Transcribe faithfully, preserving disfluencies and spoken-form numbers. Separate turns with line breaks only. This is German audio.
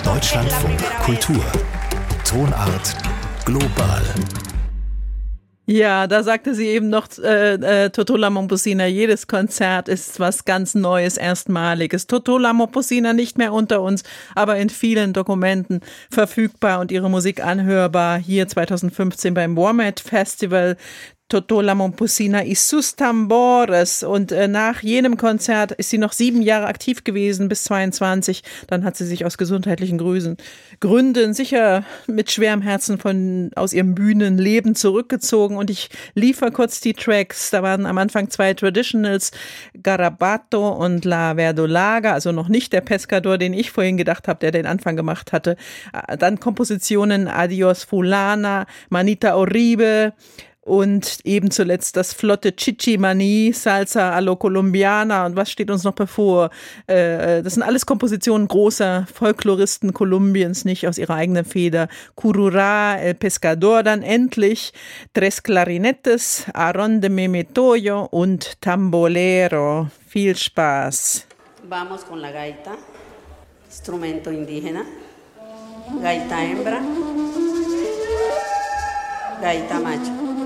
Deutschlandfunk Kultur. Tonart global.
Ja, da sagte sie eben noch, äh, äh, Totola Momposina, jedes Konzert ist was ganz Neues, Erstmaliges. Totola Momposina nicht mehr unter uns, aber in vielen Dokumenten verfügbar und ihre Musik anhörbar. Hier zweitausendfünfzehn beim Womet Festival. Totola Momposina y sus tambores. Und äh, nach jenem Konzert ist sie noch sieben Jahre aktiv gewesen, bis zweiundzwanzig. Dann hat sie sich aus gesundheitlichen Grüßen, Gründen sicher mit schwerem Herzen von, aus ihrem Bühnenleben zurückgezogen. Und ich liefere kurz die Tracks. Da waren am Anfang zwei Traditionals, Garabato und La Verdolaga, also noch nicht der Pescador, den ich vorhin gedacht habe, der den Anfang gemacht hatte. Dann Kompositionen Adios Fulana, Manita Oribe, und eben zuletzt das flotte Chichi Mani, Salsa a lo Colombiana. Und was steht uns noch bevor? Äh, das sind alles Kompositionen großer Folkloristen Kolumbiens, nicht aus ihrer eigenen Feder. Cururá, El Pescador, dann endlich Tres Clarinetes, Aron de Memetoyo und Tambolero. Viel Spaß.
Vamos con la gaita, instrumento indígena, gaita hembra, gaita macho.